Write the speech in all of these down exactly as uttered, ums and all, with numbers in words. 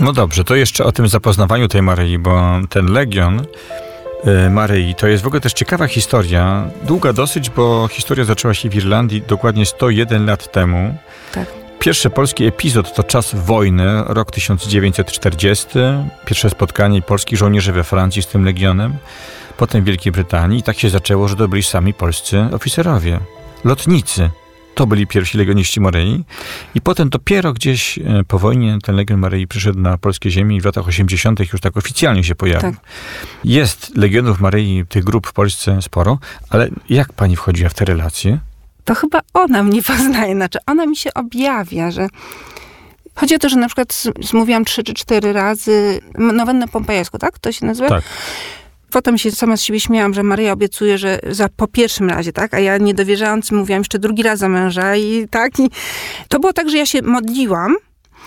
No dobrze, to jeszcze o tym zapoznawaniu tej Maryi, bo ten Legion y, Maryi to jest w ogóle też ciekawa historia. Długa dosyć, bo historia zaczęła się w Irlandii dokładnie sto jeden lat temu. Tak. Pierwszy polski epizod to czas wojny, rok tysiąc dziewięćset czterdziesty. Pierwsze spotkanie polskich żołnierzy we Francji z tym Legionem. Potem w Wielkiej Brytanii. I tak się zaczęło, że to byli sami polscy oficerowie. Lotnicy. To byli pierwsi legioniści Maryi. I potem dopiero gdzieś po wojnie ten Legion Maryi przyszedł na polskie ziemię i w latach osiemdziesiątych już tak oficjalnie się pojawił. Tak. Jest Legionów Maryi, tych grup w Polsce sporo, ale jak pani wchodziła w te relacje? To chyba ona mnie poznaje, znaczy ona mi się objawia, że chodzi o to, że na przykład zmówiłam trzy czy cztery razy nowennę pompejską, tak? To się nazywa? Tak. Potem się sama z siebie śmiałam, że Maryja obiecuje, że za, po pierwszym razie, tak? A ja niedowierzając mówiłam jeszcze drugi raz za męża i tak. I to było tak, że ja się modliłam.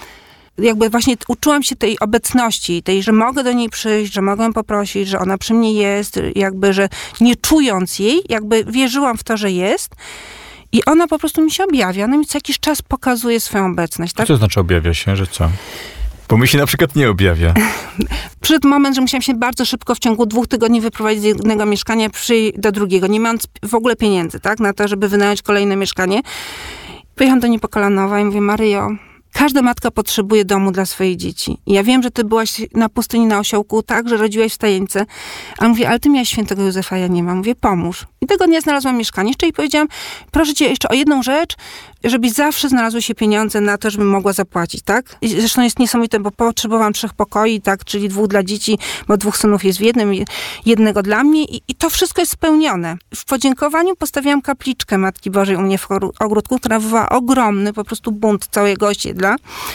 Jakby właśnie uczyłam się tej obecności, tej, że mogę do niej przyjść, że mogę ją poprosić, że ona przy mnie jest, jakby, że nie czując jej, jakby wierzyłam w to, że jest. I ona po prostu mi się objawia. Ona mi co jakiś czas pokazuje swoją obecność. Tak? Co to znaczy objawia się, że co? Bo mi się na przykład nie objawia. Przyszedł moment, że musiałam się bardzo szybko w ciągu dwóch tygodni wyprowadzić z jednego mieszkania przyjść do drugiego, nie mając w ogóle pieniędzy, tak, na to, żeby wynająć kolejne mieszkanie. Pojechałam do niej po kolanowa i mówię: Maryjo, każda matka potrzebuje domu dla swojej dzieci. I ja wiem, że ty byłaś na pustyni na osiołku, tak, że rodziłaś w Stajeńce. A mówię: ale ty miałaś świętego Józefa, ja nie mam. Mówię: pomóż. I tego dnia znalazłam mieszkanie. Jeszcze jej powiedziałam: proszę cię jeszcze o jedną rzecz, żebyś zawsze znalazły się pieniądze na to, żebym mogła zapłacić, tak? I zresztą jest niesamowite, bo potrzebowałam trzech pokoi, tak, czyli dwóch dla dzieci, bo dwóch synów jest w jednym, jednego dla mnie i, i to wszystko jest spełnione. W podziękowaniu postawiłam kapliczkę Matki Bożej u mnie w ogródku, która wywołała ogromny po prostu bunt całego osiedla.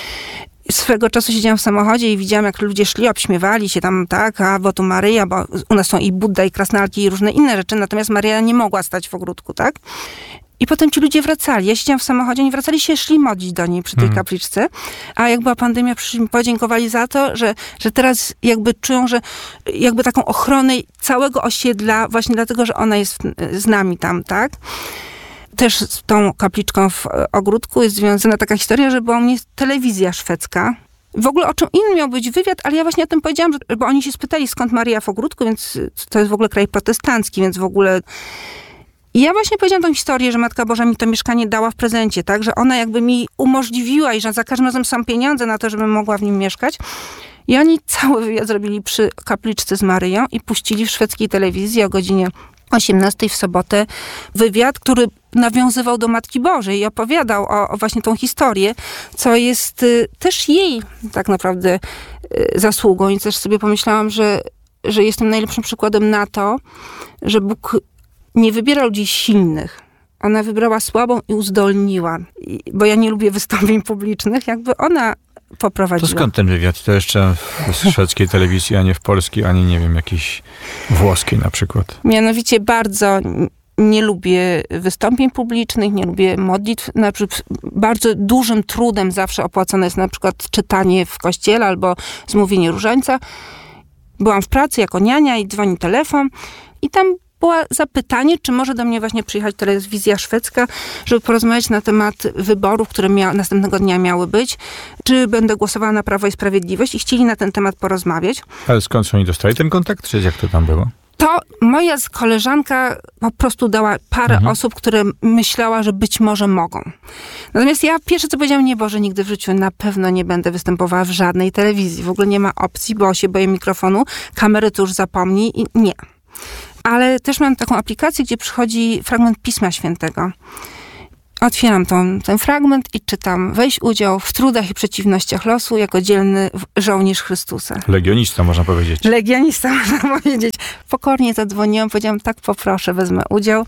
Swego czasu siedziałam w samochodzie i widziałam, jak ludzie szli, obśmiewali się tam, tak, a bo tu Maryja, bo u nas są i Budda, i krasnalki, i różne inne rzeczy, natomiast Maryja nie mogła stać w ogródku, tak? I potem ci ludzie wracali. Ja siedziałam w samochodzie, oni wracali się, szli modlić do niej przy tej hmm. kapliczce. A jak była pandemia, przyszli mi, podziękowali za to, że, że teraz jakby czują, że jakby taką ochronę całego osiedla, właśnie dlatego, że ona jest z nami tam, tak? Też z tą kapliczką w ogródku jest związana taka historia, że była u mnie telewizja szwedzka. W ogóle o czym innym miał być wywiad, ale ja właśnie o tym powiedziałam, że, bo oni się spytali, skąd Maryja w ogródku, więc to jest w ogóle kraj protestancki, więc w ogóle... I ja właśnie powiedziałam tą historię, że Matka Boża mi to mieszkanie dała w prezencie, tak, że ona jakby mi umożliwiła i że za każdym razem są pieniądze na to, żebym mogła w nim mieszkać. I oni cały wywiad zrobili przy kapliczce z Maryją i puścili w szwedzkiej telewizji o godzinie osiemnastej w sobotę wywiad, który nawiązywał do Matki Bożej i opowiadał o, o właśnie tą historię, co jest y, też jej tak naprawdę y, zasługą. I też sobie pomyślałam, że, że jestem najlepszym przykładem na to, że Bóg nie wybiera ludzi silnych. Ona wybrała słabą i uzdolniła. I, bo ja nie lubię wystąpień publicznych, jakby ona poprowadziła. To skąd ten wywiad? To jeszcze w szwedzkiej telewizji, a nie w polskiej, ani nie wiem, jakiejś włoskiej na przykład. Mianowicie bardzo nie lubię wystąpień publicznych, nie lubię modlitw. Na przykład bardzo dużym trudem zawsze opłacone jest na przykład czytanie w kościele albo zmówienie różańca. Byłam w pracy jako niania i dzwoni telefon i tam było zapytanie, czy może do mnie właśnie przyjechać telewizja szwedzka, żeby porozmawiać na temat wyborów, które mia- następnego dnia miały być, czy będę głosowała na Prawo i Sprawiedliwość i chcieli na ten temat porozmawiać. Ale skąd oni dostali ten kontakt, czy jak to tam było? To moja koleżanka po prostu dała parę mhm. osób, które myślała, że być może mogą. Natomiast ja pierwsze co powiedziałam: nie, Boże, nigdy w życiu na pewno nie będę występowała w żadnej telewizji. W ogóle nie ma opcji, bo się boję mikrofonu, kamery to już zapomnij i nie. Ale też mam taką aplikację, gdzie przychodzi fragment Pisma Świętego. Otwieram tą, ten fragment i czytam: weź udział w trudach i przeciwnościach losu jako dzielny żołnierz Chrystusa. Legionista, można powiedzieć. Legionista, można powiedzieć. Pokornie zadzwoniłam, powiedziałam: tak, poproszę, wezmę udział.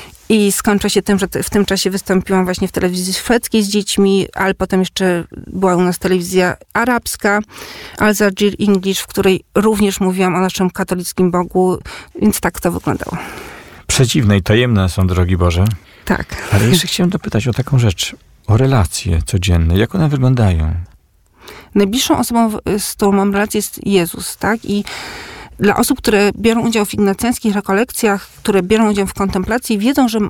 I skończyło się tym, że w tym czasie wystąpiłam właśnie w telewizji szwedzkiej z dziećmi, ale potem jeszcze była u nas telewizja arabska, Al Jazeera English, w której również mówiłam o naszym katolickim Bogu, więc tak to wyglądało. Przedziwne i tajemne są drogi Boże. Tak. Ale jeszcze chciałem dopytać o taką rzecz, o relacje codzienne. Jak one wyglądają? Najbliższą osobą, z którą mam relację, jest Jezus, tak? I dla osób, które biorą udział w ignacjańskich rekolekcjach, które biorą udział w kontemplacji, wiedzą, że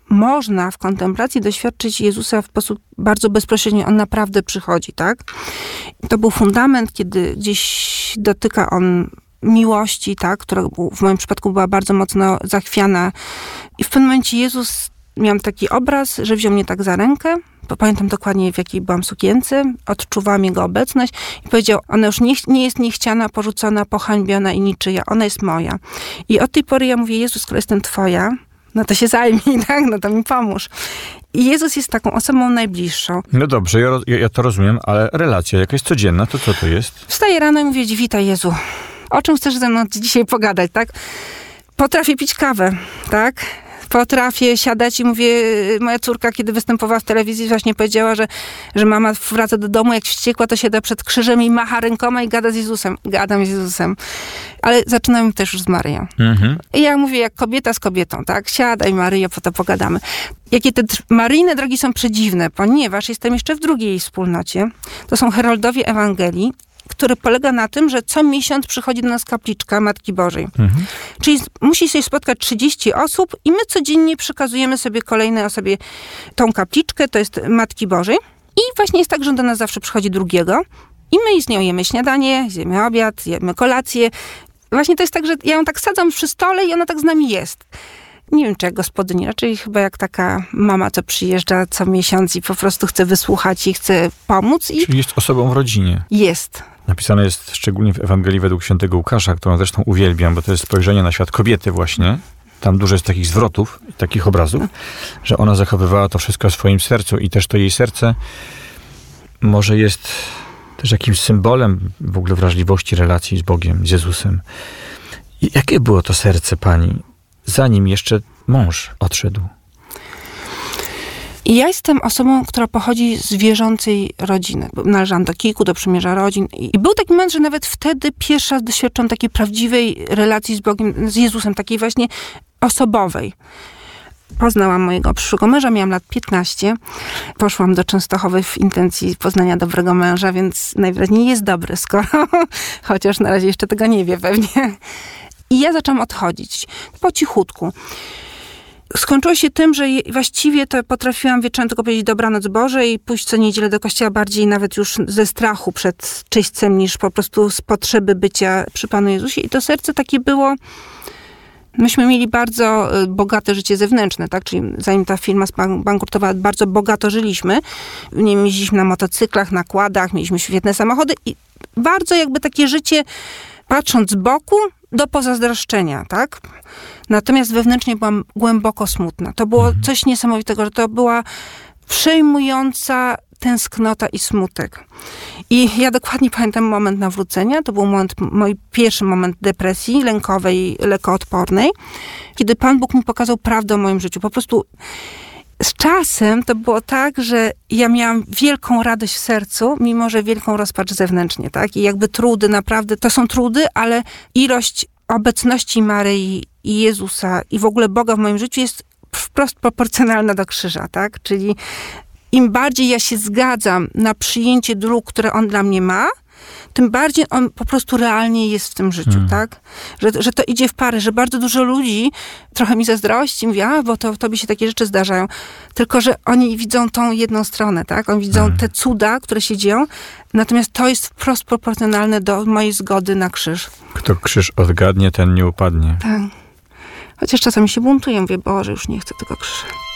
można w kontemplacji doświadczyć Jezusa w sposób bardzo bezpośredni. On naprawdę przychodzi, tak? To był fundament, kiedy gdzieś dotyka on miłości, tak? Która w moim przypadku była bardzo mocno zachwiana. I w pewnym momencie Jezus, miałam taki obraz, że wziął mnie tak za rękę. Pamiętam dokładnie, w jakiej byłam sukience. Odczuwałam Jego obecność i powiedział, ona już nie, nie jest niechciana, porzucona, pohańbiona i niczyja. Ona jest moja. I od tej pory ja mówię, Jezus, skoro jestem Twoja, no to się zajmij, tak? No to mi pomóż. I Jezus jest taką osobą najbliższą. No dobrze, ja, ja, ja to rozumiem, ale relacja jakaś codzienna, to co to jest? Wstaję rano i mówię, witaj Jezu, o czym chcesz ze mną dzisiaj pogadać, tak? Potrafię pić kawę, tak? Potrafię siadać i mówię, moja córka, kiedy występowała w telewizji, właśnie powiedziała, że, że mama wraca do domu, jak wściekła, to siada przed krzyżem i macha rękoma i gada z Jezusem. Gadam z Jezusem. Ale zaczynamy też już z Maryją. Mhm. I ja mówię, jak kobieta z kobietą, tak? Siadaj Maryjo, po to pogadamy. Jakie te maryjne drogi są przedziwne, ponieważ jestem jeszcze w drugiej wspólnocie. To są heroldowie Ewangelii, który polega na tym, że co miesiąc przychodzi do nas kapliczka Matki Bożej. Mhm. Czyli musi się spotkać trzydzieści osób i my codziennie przekazujemy sobie kolejnej osobie tą kapliczkę, to jest Matki Bożej. I właśnie jest tak, że do nas zawsze przychodzi drugiego i my z nią jemy śniadanie, jemy obiad, jemy kolację. Właśnie to jest tak, że ja ją tak sadzam przy stole i ona tak z nami jest. Nie wiem, czy jak gospodyni, raczej chyba jak taka mama, co przyjeżdża co miesiąc i po prostu chce wysłuchać i chce pomóc. I czyli jest osobą w rodzinie. Jest. Napisane jest szczególnie w Ewangelii według świętego Łukasza, którą zresztą uwielbiam, bo to jest spojrzenie na świat kobiety właśnie. Tam dużo jest takich zwrotów, takich obrazów, że ona zachowywała to wszystko w swoim sercu i też to jej serce może jest też jakimś symbolem w ogóle wrażliwości relacji z Bogiem, z Jezusem. I jakie było to serce pani, zanim jeszcze mąż odszedł? I ja jestem osobą, która pochodzi z wierzącej rodziny. Należałam do kilku, do przymierza rodzin. I był taki moment, że nawet wtedy pierwszy raz doświadczyłam takiej prawdziwej relacji z Bogiem, z Jezusem, takiej właśnie osobowej. Poznałam mojego przyszłego męża, miałam lat piętnaście. Poszłam do Częstochowy w intencji poznania dobrego męża, więc najwyraźniej jest dobry, skoro chociaż na razie jeszcze tego nie wie pewnie. I ja zaczęłam odchodzić po cichutku. Skończyło się tym, że właściwie to potrafiłam wieczorem tylko powiedzieć dobranoc Boże i pójść co niedzielę do kościoła bardziej nawet już ze strachu przed czyśćcem niż po prostu z potrzeby bycia przy Panu Jezusie. I to serce takie było... Myśmy mieli bardzo bogate życie zewnętrzne, tak? Czyli zanim ta firma bankrutowała, bardzo bogato żyliśmy. Nie wiem, jeździliśmy na motocyklach, na kładach, mieliśmy świetne samochody i bardzo jakby takie życie, patrząc z boku, do pozazdroszczenia, tak? Natomiast wewnętrznie byłam głęboko smutna. To było mhm. coś niesamowitego, że to była przejmująca tęsknota i smutek. I ja dokładnie pamiętam moment nawrócenia. To był moment, mój pierwszy moment depresji lękowej, lekoodpornej, kiedy Pan Bóg mi pokazał prawdę o moim życiu. Po prostu z czasem to było tak, że ja miałam wielką radość w sercu, mimo że wielką rozpacz zewnętrznie, tak? I jakby trudy, naprawdę, to są trudy, ale ilość obecności Maryi i Jezusa i w ogóle Boga w moim życiu jest wprost proporcjonalna do krzyża, tak? Czyli im bardziej ja się zgadzam na przyjęcie dróg, które On dla mnie ma, tym bardziej on po prostu realnie jest w tym życiu, hmm. tak? Że, że to idzie w pary, że bardzo dużo ludzi trochę mi zazdrości, mówi, a, bo to tobie się takie rzeczy zdarzają. Tylko, że oni widzą tą jedną stronę, tak? Oni widzą hmm. te cuda, które się dzieją, natomiast to jest wprost proporcjonalne do mojej zgody na krzyż. Kto krzyż odgadnie, ten nie upadnie. Tak. Chociaż czasami się buntuję, mówię, Boże, już nie chcę tego krzyża.